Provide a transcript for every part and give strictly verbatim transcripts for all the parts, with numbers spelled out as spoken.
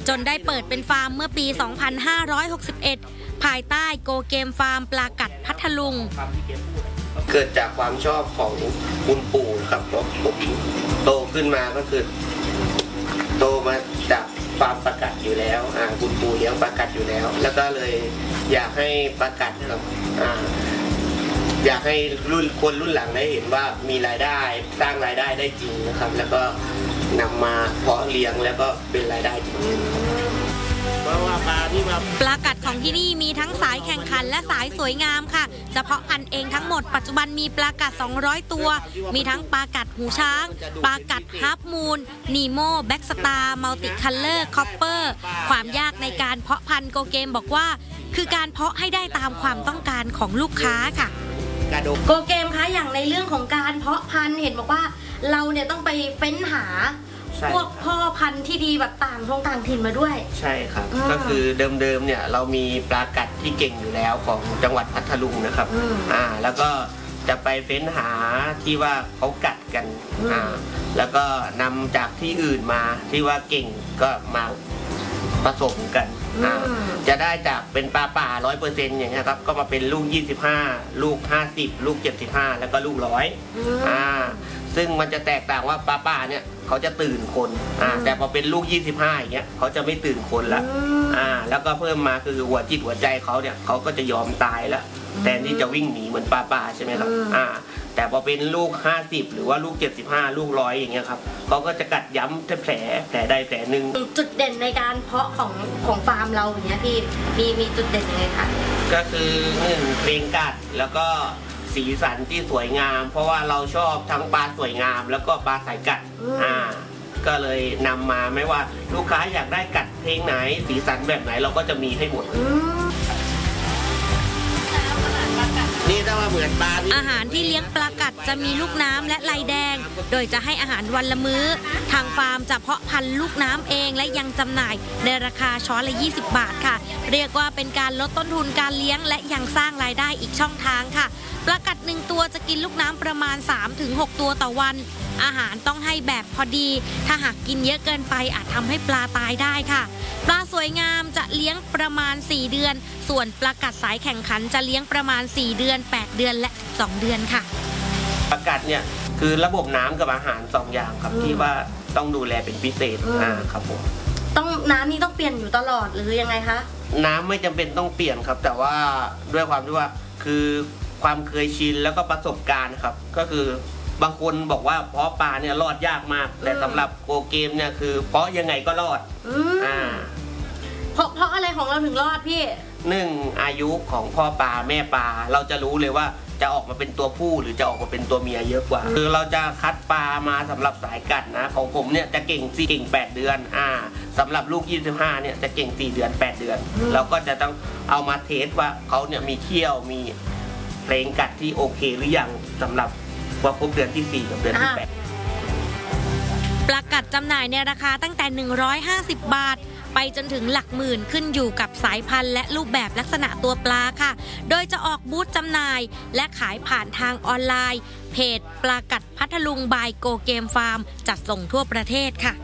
จนได้เปิดเป็นฟาร์มเมื่อปี สองพันห้าร้อยหกสิบเอ็ด ภายใต้โกเกมฟาร์มปลากัดพัทลุงเกิดจากความชอบของคุณปู่ครับเพราะผมโตขึ้นมาก็คือโตมาจากฟาร์มปลากัดอยู่แล้วอ่าคุณปู่เลี้ยงปลากัดอยู่แล้วแล้วก็เลยอยากให้ปลากัดครับอ่าอยากให้รุ่นคนรุ่นหลังได้เห็นว่ามีรายได้สร้างรายได้ได้จริงนะครับแล้วก็นำมาเพาะเลี้ยงแล้วก็เป็นรายได้จริงเพราะว่าปลาที่มาปลากัดของที่นี่มีทั้งสายแข่งขันและสายสวยงามค่ะเฉพาะพันธุ์เองทั้งหมดปัจจุบันมีปลากัดสองร้อยตัวมีทั้งปลากัดหูช้างปลากัดฮาร์ฟมูนนีโมแบ็กสตาร์มัลติคัลเลอร์คอปเปอร์ความยากในการเพาะพันธุ์โกเกมบอกว่าคือการเพาะให้ได้ตามความต้องการของลูกค้าค่ะโกเกมคะอย่างในเรื่องของการเพาะพันธุ์เห็นบอกว่าเราเนี่ยต้องไปเฟ้นหาพวกพ่อพันธุ์ที่ดีแบบต่างท้องต่างถิ่นมาด้วยใช่ครับก็คือเดิมๆเนี่ยเรามีปลากัดที่เก่งอยู่แล้วของจังหวัดพัทลุงนะครับอ่าแล้วก็จะไปเฟ้นหาที่ว่าเขากัดกันอ่าแล้วก็นำจากที่อื่นมาที่ว่าเก่งก็มาผสมกันจะได้จากเป็นปลาป่า ร้อยเปอร์เซ็นต์ อย่างเงี้ยครับก็มาเป็นลูกยี่สิบห้าลูกห้าสิบลูกเจ็ดสิบห้าแล้วก็ลูกร้อยอ่าซึ่งมันจะแตกต่างว่าปลาป่าเนี่ยเขาจะตื่นคนอ่าแต่พอเป็นลูกยี่สิบห้าอย่างเงี้ยเขาจะไม่ตื่นคนละอ่าแล้วก็เพิ่มมาคือหัวจิตหัวใจเขาเนี่ยเขาก็จะยอมตายแล้วแทนที่จะวิ่งหนีเหมือนปลาป่าใช่ไหมครับอ่าแต่พอเป็นลูกห้าสิบหรือว่าลูกเจ็ดสิบห้าลูกร้อยอย่างเงี้ยครับเขาก็จะกัดย้ำแผลแผลใดแผลหนึ่งจุดเด่นในการเพาะของของฟาร์มเราอย่างเงี้ยพี่มีมีจุดเด่นยังไงคะก็คือหนึ่งเพลงกัดแล้วก็สีสันที่สวยงามเพราะว่าเราชอบทั้งปลาสวยงามแล้วก็ปลาสายกัดอ่าก็เลยนำมาไม่ว่าลูกค้าอยากได้กัดเพลงไหนสีสันแบบไหนเราก็จะมีให้หมดนี่ถ้าว่าเหมือนปลาอาหารที่เลี้ยงปลากัดจะมีลูกน้ำและลายแดงโดยจะให้อาหารวันละมื้อทางฟาร์มจะเพาะพันธุ์ลูกน้ำเองและยังจำหน่ายในราคาช้อนละยี่สิบบาทค่ะเรียกว่าเป็นการลดต้นทุนการเลี้ยงและยังสร้างรายได้อีกช่องทางค่ะปลากัดหนึ่งตัวจะกินลูกน้ำประมาณ สามถึงหก ตัวต่อวันอาหารต้องให้แบบพอดีถ้าหากกินเยอะเกินไปอาจทำให้ปลาตายได้ค่ะปลาสวยงามจะเลี้ยงประมาณสี่เดือนส่วนปลากัดสายแข่งขันจะเลี้ยงประมาณสี่เดือนแปดเดือนและสองเดือนค่ะปลากัดเนี่ยคือระบบน้ำกับอาหารสองอย่างครับที่ว่าต้องดูแลเป็นพิเศษอ่าครับผมต้องน้ำนี่ต้องเปลี่ยนอยู่ตลอดหรือยังไงคะน้ำไม่จำเป็นต้องเปลี่ยนครับแต่ว่าด้วยความที่ว่าคือความเคยชินแล้วก็ประสบการณ์ครับก็คือบางคนบอกว่าเพาะปลาเนี่ยรอดยากมากแต่สำหรับโกเกมเนี่ยคือเพาะยังไงก็รอดอ่าเพราะเพราะอะไรของเราถึงรอดพี่หนึ่งอายุของพ่อปลาแม่ปลาเราจะรู้เลยว่าจะออกมาเป็นตัวผู้หรือจะออกมาเป็นตัวเมียเยอะกว่าคือเราจะคัดปลามาสำหรับสายกัดนะของผมเนี่ยจะเก่งสี่เก่งแปดเดือนอ่าสำหรับลูกยี่สิบห้าเนี่ยจะเก่งสี่เดือนแปดเดือนเราก็จะต้องเอามาเทสว่าเขาเนี่ยมีเขี้ยวมีเพลงกัดที่โอเคหรือยังสำหรับว่าครบเดือนที่สี่กับเดือนที่แปดปลากัดจำหน่ายในราคาตั้งแต่หนึ่งร้อยห้าสิบบาทไปจนถึงหลักหมื่นขึ้นอยู่กับสายพันธุ์และรูปแบบลักษณะตัวปลาค่ะโดยจะออกบูธจำหน่ายและขายผ่านทางออนไลน์เพจปลากัดพัทลุงบายโกเกมฟาร์มจัดส่งทั่วประเทศค่ะ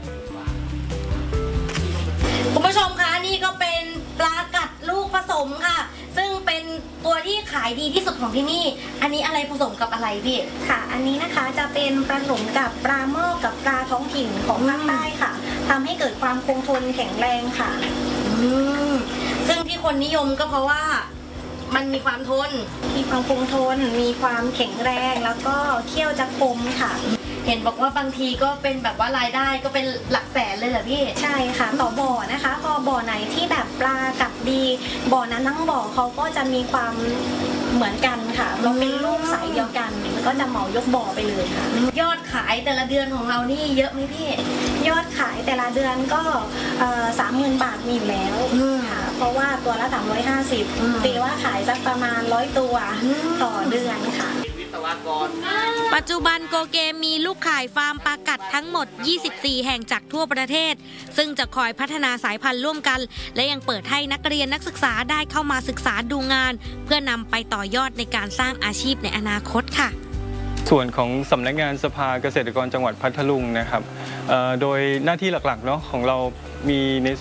คุณผู้ชมคะนี่ก็เป็นปลากัดลูกผสมค่ะซึ่งเป็นตัวที่ขายดีที่สุดของที่นี่อันนี้อะไรผสมกับอะไรพี่ค่ะอันนี้นะคะจะเป็นผสมกับปลาหม้อกับปลาท้องถิ่นของภาคใต้ค่ะทำให้เกิดความคงทนแข็งแรงค่ะอืมซึ่งที่คนนิยมก็เพราะว่ามันมีความทนมีความคงทนมีความแข็งแรงแล้วก็เขี้ยวจะคมค่ะเห็นบอกว่าบางทีก็เป็นแบบว่ารายได้ก็เป็นหลักแสนเลยเหรอพี่ใช่ค่ะต่อบ่อนะคะพอบ่อไหนที่แบบปลากัดดีบ่อนั้นทั้งบ่อเขาก็จะมีความเหมือนกันค่ะเราเป็นลูกสายเดียวกันก็จะเหมายกบ่อไปเลยค่ะยอดขายแต่ละเดือนของเรานี่เยอะไหมพี่ยอดขายแต่ละเดือนก็สามหมื่นบาทมีอยู่แล้วค่ะเพราะว่าตัวละสามร้อยห้าสิบตีว่าขายสักประมาณร้อยตัวต่อเดือนค่ะปัจจุบันโกเกมมีลูกข่ายฟาร์มปลากัดทั้งหมดยี่สิบสี่แห่งจากทั่วประเทศซึ่งจะคอยพัฒนาสายพันธุ์ร่วมกันและยังเปิดให้นักเรียนนักศึกษาได้เข้ามาศึกษาดูงานเพื่อนำไปต่อยอดในการสร้างอาชีพในอนาคตค่ะส่วนของสำนักงานสภาเกษตรกรจังหวัดพัทลุงนะครับโดยหน้าที่หลักๆเนาะของเรามีใน